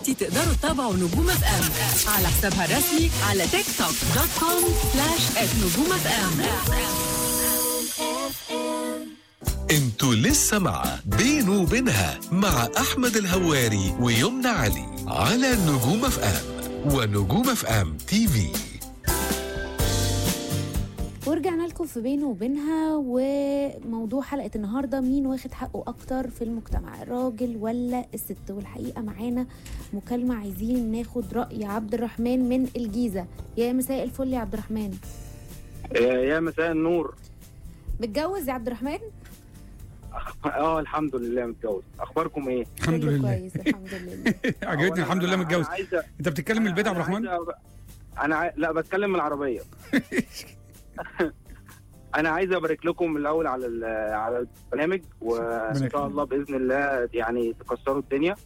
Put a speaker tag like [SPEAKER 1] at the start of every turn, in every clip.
[SPEAKER 1] دلوقتي تقدروا تتابعوا نجوم اف ام على حسابها الرسمي على تيك توك .com/نجوم اف ام.
[SPEAKER 2] انتوا لسه مع بينه وبينها مع احمد الهواري ويمنى علي على نجوم اف ام ونجوم اف ام تي في.
[SPEAKER 3] ورجعنا لكم في بينه وبينها، وموضوع حلقة النهاردة مين واخد حقه أكتر في المجتمع، الراجل ولا الست؟ والحقيقة معانا مكالمة عايزين ناخد رأي عبد الرحمن من الجيزة. يا مساء الفل يا عبد الرحمن.
[SPEAKER 4] يا مساء النور.
[SPEAKER 3] متجوز يا عبد الرحمن؟
[SPEAKER 4] الحمد لله متجوز. اخباركم ايه؟
[SPEAKER 5] الحمد لله
[SPEAKER 3] كويس الحمد لله.
[SPEAKER 5] عجبتني الحمد لله متجوز. انت بتتكلم من البيت يا عبد الرحمن؟
[SPEAKER 4] لا بتكلم من العربيه. انا عايز ابارك لكم الاول على البرنامج، وان شاء الله باذن الله يعني تكسروا الدنيا.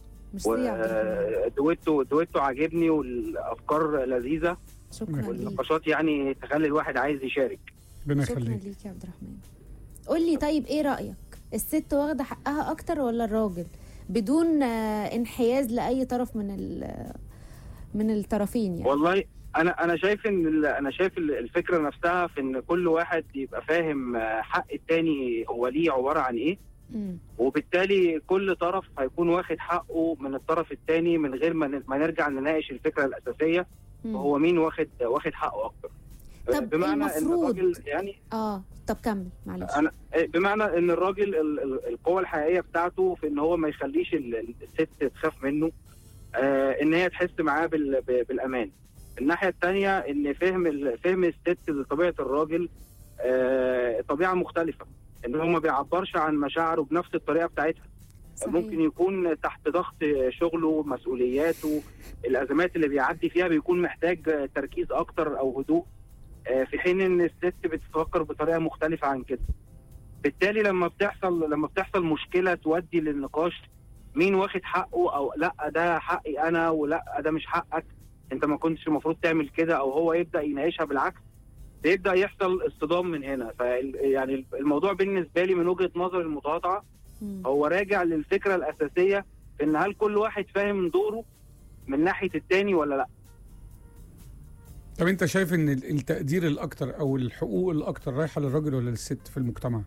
[SPEAKER 4] دويتو عاجبني والافكار لذيذه.
[SPEAKER 3] شكرا
[SPEAKER 4] والنقاشات يعني تخلي الواحد عايز يشارك.
[SPEAKER 3] شكرا ليك يا عبد الرحمن. قول لي طيب ايه رايك، الست واخده حقها اكتر ولا الراجل، بدون انحياز لاي طرف من الطرفين يعني؟
[SPEAKER 4] والله انا شايف الفكره نفسها في ان كل واحد يبقى فاهم حق التاني هو ليه عباره عن ايه. وبالتالي كل طرف هيكون واخد حقه من الطرف التاني من غير ما نرجع نناقش الفكره الاساسيه وهو مين واخد حقه اكتر.
[SPEAKER 3] طب
[SPEAKER 4] بمعنى
[SPEAKER 3] المفروض
[SPEAKER 4] ان الراجل يعني
[SPEAKER 3] طب كمل معلش.
[SPEAKER 4] بمعنى ان الراجل القوه الحقيقيه بتاعته في ان هو ما يخليش الست تخاف منه، ان هي تحس معاه بالامان. الناحيه الثانيه ان فهم الست لطبيعه الراجل طبيعه مختلفه، ان هو ما بيعبرش عن مشاعره بنفس الطريقه بتاعتها. صحيح. ممكن يكون تحت ضغط شغله، مسؤولياته، الازمات اللي بيعدي فيها بيكون محتاج تركيز اكتر او هدوء، في حين ان الست بتفكر بطريقه مختلفه عن كده. بالتالي لما بتحصل مشكله تودي للنقاش مين واخد حقه، او لا ده حقي انا ولا ده مش حقك، انت ما كنتش المفروض تعمل كده، او هو يبدا يناقشها بالعكس، بيبدا يحصل اصطدام من هنا. يعني الموضوع بالنسبه لي من وجهه نظر المتقاطعه هو راجع للفكره الاساسيه في ان هل كل واحد فاهم دوره من ناحيه التاني ولا لا.
[SPEAKER 5] طب انت شايف ان التقدير الاكتر او الحقوق الاكتر رايحه للراجل ولا للست في المجتمع؟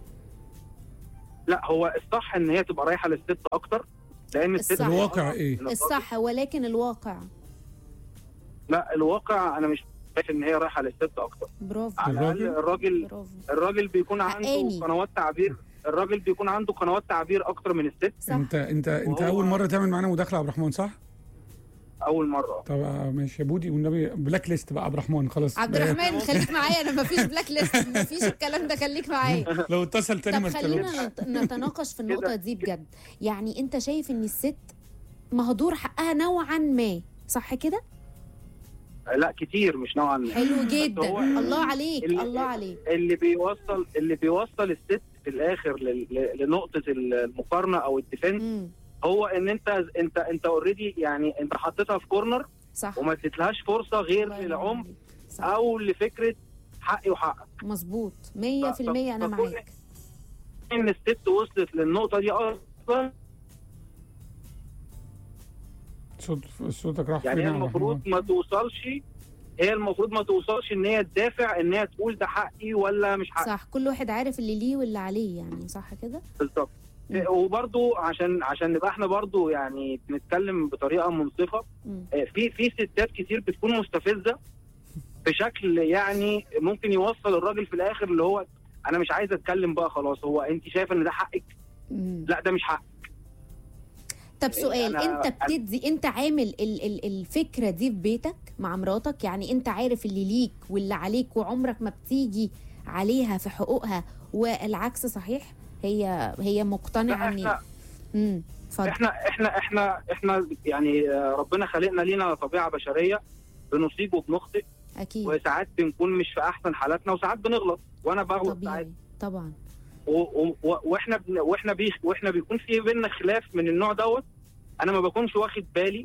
[SPEAKER 4] لا، هو الصح ان هي تبقى رايحه للست اكتر، لان الست
[SPEAKER 5] الواقع ايه؟
[SPEAKER 3] الصح، ولكن الواقع
[SPEAKER 4] لا، الواقع انا مش شايف ان هي رايحه للست اكتر.
[SPEAKER 3] برافو.
[SPEAKER 4] على الاقل الراجل بيكون عنده قنوات تعبير. الراجل بيكون عنده قنوات تعبير اكتر من الست.
[SPEAKER 3] صح.
[SPEAKER 5] انت اول مره تعمل معانا مداخله عبد الرحمن صح؟
[SPEAKER 4] اول مره.
[SPEAKER 5] طب ماشي يا بودي، والنبي بلاك ليست بقى عبد الرحمن خلاص.
[SPEAKER 3] عبد الرحمن خليك معايا، انا مفيش بلاك ليست، مفيش الكلام ده، خليك معايا.
[SPEAKER 5] لو اتصل تاني ما
[SPEAKER 3] تكلمش. خلينا نتناقش في النقطه دي بجد. يعني انت شايف ان الست مهدور حقها نوعا ما، صح كده؟
[SPEAKER 4] لا كتير، مش نوعا ما.
[SPEAKER 3] حلو جدا. الله عليك الله عليك.
[SPEAKER 4] اللي بيوصل الست في الاخر لنقطه المقارنه او الديفنس هو ان انت اوريدي يعني انت حطيتها في كورنر،
[SPEAKER 3] صح،
[SPEAKER 4] وما اديتلهاش فرصه غير للعمق او لفكره حقي وحقك.
[SPEAKER 3] مظبوط 100%. انا معاك
[SPEAKER 4] ان الست وصلت للنقطه دي اصلا.
[SPEAKER 5] صوتك راح
[SPEAKER 4] يعني هي المفروض ما توصلش ان هي تدافع، ان هي تقول ده حقي ولا مش حقي.
[SPEAKER 3] صح، كل واحد عارف اللي ليه واللي عليه، يعني صح كده
[SPEAKER 4] بالظبط. وبرضو عشان نبقى احنا برضو يعني بنتكلم بطريقه منصفه، في ستات كتير بتكون مستفزه بشكل يعني ممكن يوصل الراجل في الاخر اللي هو انا مش عايز اتكلم بقى خلاص، هو انت شايفه ان ده حقك؟ لا ده مش حقك.
[SPEAKER 3] طب سؤال، انت عامل الفكره دي في بيتك مع مراتك؟ يعني انت عارف اللي ليك واللي عليك وعمرك ما بتيجي عليها في حقوقها، والعكس صحيح؟ هي مقتنعه ان
[SPEAKER 4] احنا يعني ربنا خلقنا لينا طبيعه بشريه، بنصيب وبنخطئ
[SPEAKER 3] اكيد،
[SPEAKER 4] وساعات بنكون مش في احسن حالاتنا، وساعات بنغلط، وانا بغلط ساعات
[SPEAKER 3] طبعا.
[SPEAKER 4] واحنا بيكون في بينا خلاف من النوع دوت، انا ما بكونش واخد بالي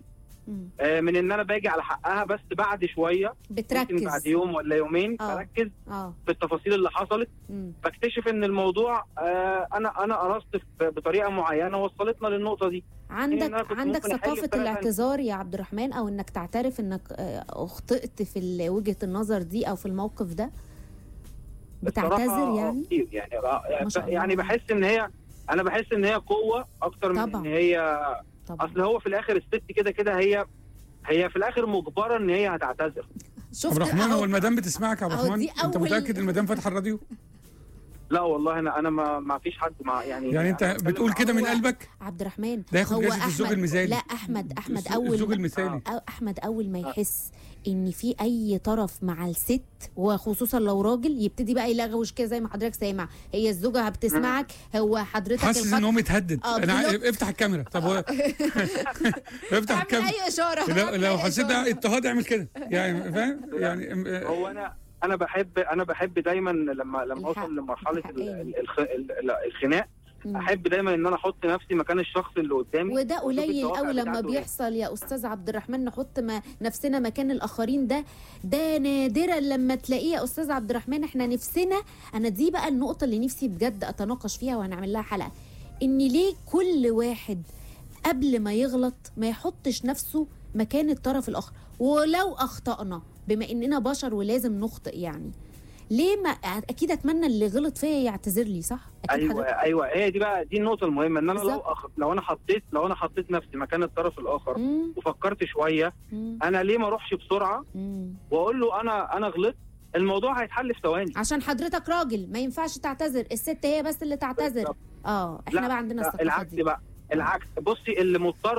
[SPEAKER 4] من ان انا باجي على حقها، بس بعد شويه
[SPEAKER 3] بتركز
[SPEAKER 4] ممكن بعد يوم ولا يومين بركز في التفاصيل اللي حصلت، بكتشف ان الموضوع انا قرصت بطريقه معينه وصلتنا للنقطه دي.
[SPEAKER 3] عندك ثقافه الاعتذار يا عبد الرحمن، او انك تعترف انك اخطأت في وجهه النظر دي او في الموقف ده؟ بتعتذر يعني؟
[SPEAKER 4] كتير يعني بحس ان هي قوه اكتر من ان هي طبعا. اصل هو في الاخر الست كده هي في الاخر مجبره ان هي هتعتذر.
[SPEAKER 5] عبد الرحمن، هو المدام بتسمعك يا عبد الرحمن؟ انت متاكد المدام فاتحه الراديو؟
[SPEAKER 4] لا والله انا ما فيش حد يعني
[SPEAKER 5] انت بتقول كده من قلبك؟
[SPEAKER 3] عبد الرحمن
[SPEAKER 5] ده ياخد جائزة الزوج المثالي.
[SPEAKER 3] لا احمد اول
[SPEAKER 5] الزوج المثالي.
[SPEAKER 3] احمد اول ما يحس ان في اي طرف مع الست وخصوصا لو راجل، يبتدي بقى يلغوش كده زي ما حضرتك سامع، هي الزوجه بتسمعك، هو حضرتك
[SPEAKER 5] حاسس ان هو متهدد. انا افتح الكاميرا. طب هو افتح الكاميرا،
[SPEAKER 3] اي اشاره.
[SPEAKER 5] لو حسيت اضطهاد اعمل كده يعني، فاهم يعني.
[SPEAKER 4] هو انا بحب دايما لما اوصل لمرحله الخناق، احب دايما ان انا احط نفسي مكان الشخص اللي قدامي،
[SPEAKER 3] وده قليل قوي لما بيحصل يا استاذ عبد الرحمن، نحط نفسنا مكان الاخرين. ده نادرا لما تلاقيه يا استاذ عبد الرحمن. احنا نفسنا، انا دي بقى النقطه اللي نفسي بجد اتناقش فيها وهنعمل لها حلقه، ان ليه كل واحد قبل ما يغلط ما يحطش نفسه مكان الطرف الاخر، ولو اخطأنا بما اننا بشر ولازم نخطئ يعني، ليه ما اكيد اتمنى اللي غلط فيا يعتذر لي، صح؟
[SPEAKER 4] ايوه هي دي النقطه المهمه، ان انا لو انا حطيت نفسي مكان الطرف الاخر وفكرت شويه، انا ليه ما اروحش بسرعه واقول له انا غلطت؟ الموضوع هيتحل في ثواني.
[SPEAKER 3] عشان حضرتك راجل ما ينفعش تعتذر، الست هي بس اللي تعتذر. احنا بقى عندنا الثقافه دي.
[SPEAKER 4] العكس، بصي، اللي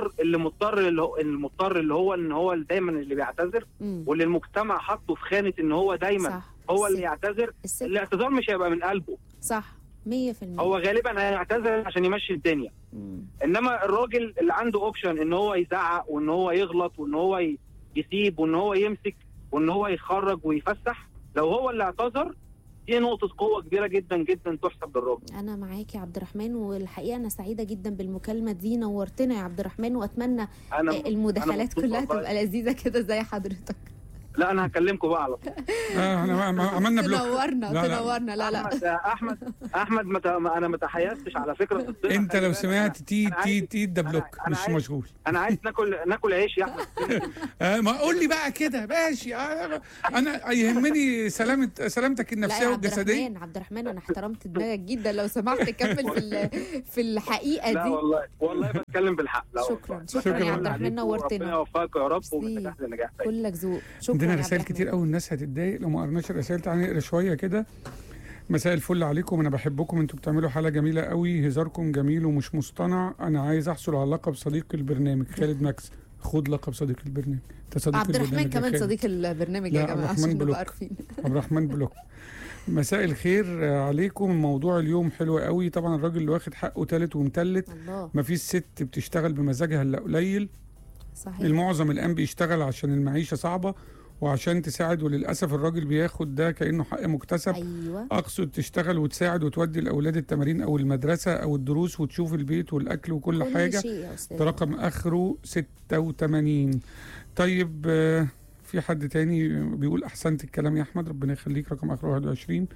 [SPEAKER 4] هو دايما اللي بيعتذر، واللي المجتمع حطه في خانه ان هو دايما صح. هو اللي يعتذر. الاعتذار مش هيبقى من قلبه،
[SPEAKER 3] صح 100%.
[SPEAKER 4] هو غالبا هيعتذر عشان يمشي الدنيا. انما الراجل اللي عنده اوبشن ان هو يزعق وان هو يغلط وان هو يسيب وان هو يمسك وان هو يخرج ويفسح، لو هو اللي اعتذر، دي نقطة قوة كبيرة جدا جدا تحسب للراجل.
[SPEAKER 3] أنا معاك يا عبد الرحمن، والحقيقة أنا سعيدة جدا بالمكالمة دي، نورتنا يا عبد الرحمن، وأتمنى المداخلات كلها تبقى لذيذة كده زي حضرتك.
[SPEAKER 4] لا انا هكلمكم بقى على طول.
[SPEAKER 5] احنا عملنا بلوك.
[SPEAKER 3] تنورنا. لا
[SPEAKER 4] احمد انا ما تحيزتش على فكره.
[SPEAKER 5] انت لو سمعت تي ده بلوك، مش مشغول.
[SPEAKER 4] انا عايز ناكل عيش يا احمد.
[SPEAKER 5] ما قول لي بقى كده ماشي. انا يهمني سلامتك النفسيه والجسديه.
[SPEAKER 3] عبد الرحمن انا احترمت دماغك جدا، لو سمحت كمل في الحقيقه دي.
[SPEAKER 4] لا والله بتكلم بالحق.
[SPEAKER 3] شكرا يا عبد الرحمن، نورتنا.
[SPEAKER 4] ربنا يوفقك يا رب وبنجاح لنجاح.
[SPEAKER 3] كلك ذوق.
[SPEAKER 5] عندنا رسائل كتير قوي، الناس هتتضايق لو ما قرناش الرسائل. تعالى نقرا شويه كده. مساء الفل عليكم، انا بحبكم، انتوا بتعملوا حاله جميله قوي، هزاركم جميل ومش مصطنع. انا عايز احصل على لقب صديق البرنامج. خالد ماكس، خد لقب صديق البرنامج. انت صديق
[SPEAKER 3] عبد الرحمن كمان صديق البرنامج يا جماعه عشان نبقى عارفين.
[SPEAKER 5] عبد الرحمن بلوك. مساء الخير عليكم، موضوع اليوم حلو قوي. طبعا الراجل اللي واخد حقه تالت ومتلت، مفيش ست بتشتغل بمزاجها الا قليل.
[SPEAKER 3] صحيح.
[SPEAKER 5] المعظم الان بيشتغل عشان المعيشه صعبه وعشان تساعد، وللاسف الراجل بياخد ده كانه حق مكتسب.
[SPEAKER 3] أيوة.
[SPEAKER 5] اقصد تشتغل وتساعد وتودي الاولاد التمارين او المدرسه او الدروس وتشوف البيت والاكل وكل حاجه. ده رقم اخره 86. طيب في حد تاني بيقول احسنت الكلام يا احمد، ربنا يخليك، رقم اخره 21.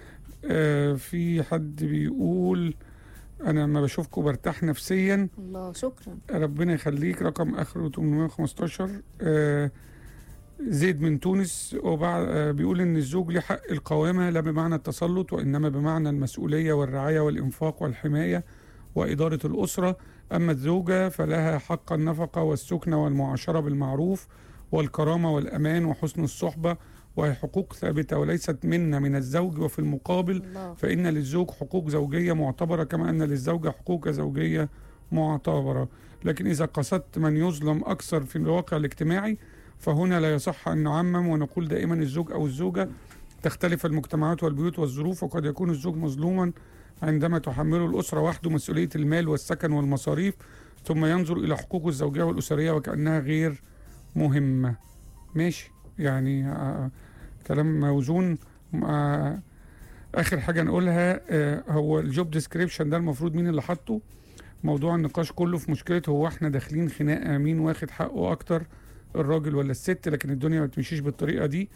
[SPEAKER 5] في حد بيقول انا لما بشوفكم برتاح نفسيا.
[SPEAKER 3] الله، شكرا،
[SPEAKER 5] ربنا يخليك، رقم اخره 815. زيد من تونس بيقول ان الزوج له حق القوامه، لا بمعنى التسلط وانما بمعنى المسؤوليه والرعايه والانفاق والحمايه واداره الاسره. اما الزوجه فلها حق النفقه والسكنه والمعاشره بالمعروف والكرامه والامان وحسن الصحبه، وهي حقوق ثابته وليست منا من الزوج. وفي المقابل فان للزوج حقوق زوجيه معتبره كما ان للزوجه حقوق زوجيه معتبره. لكن اذا قصدت من يظلم اكثر في الواقع الاجتماعي فهنا لا يصح أن نعمم ونقول دائما الزوج أو الزوجة. تختلف المجتمعات والبيوت والظروف، وقد يكون الزوج مظلوما عندما تحمله الأسرة وحده مسؤولية المال والسكن والمصاريف، ثم ينظر إلى حقوقه الزوجية والأسرية وكأنها غير مهمة. ماشي يعني كلام موزون. آخر حاجة نقولها هو الجوب ديسكريبشن ده المفروض مين اللي حطه؟ موضوع النقاش كله في مشكله هو احنا داخلين خناقه مين واخد حقه اكتر، الراجل ولا الست، لكن الدنيا ما تمشيش بالطريقه دي.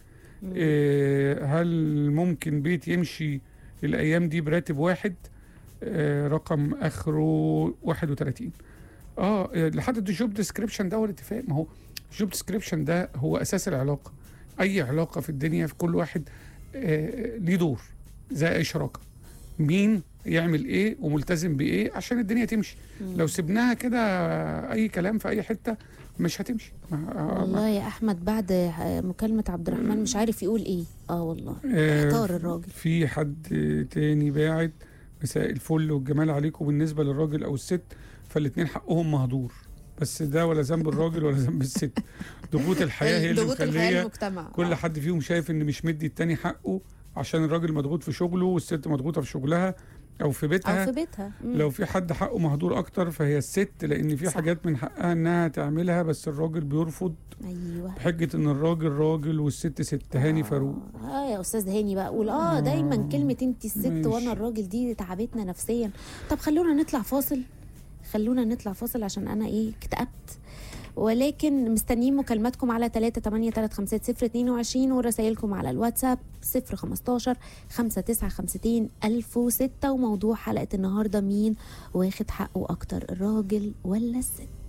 [SPEAKER 5] هل ممكن بيت يمشي الايام دي براتب واحد؟ رقم اخره 31. لحد الجوب ديسكريبشن ده هو الاتفاق. ما هو الجوب ديسكريبشن ده هو اساس العلاقه. اي علاقه في الدنيا في كل واحد ليه دور زي اي شراكه، مين يعمل ايه وملتزم بايه عشان الدنيا تمشي. لو سبناها كده اي كلام في اي حته مش هتمشي.
[SPEAKER 3] والله يا احمد بعد مكالمه عبد الرحمن مش عارف يقول ايه. والله اختار الراجل.
[SPEAKER 5] في حد تاني باعت: مساء الفل والجمال عليكم، بالنسبه للراجل او الست فالاتنين حقهم مهدور، بس ده ولا ذنب الراجل ولا ذنب الست. ضغوط الحياه هي اللي مخليه كل حد فيهم شايف ان مش مدي التاني حقه، عشان الراجل مضغوط في شغله والست مضغوطه في شغلها او في بيتها. لو في حد حقه مهدور اكتر فهي الست، لان في حاجات من حقها انها تعملها بس الراجل بيرفض.
[SPEAKER 3] ايوه،
[SPEAKER 5] بحجه ان الراجل راجل والست ست. هاني فاروق.
[SPEAKER 3] يا استاذ هاني بقى قول دايما كلمه انت الست وانا الراجل دي تعبتنا نفسيا. طب خلونا نطلع فاصل عشان انا اكتئبت. ولكن مستنيين مكالماتكم على 3835022 ورسائلكم على الواتساب 015 5952 1006. وموضوع حلقة النهاردة: مين واخد حقه أكتر، الراجل ولا الست؟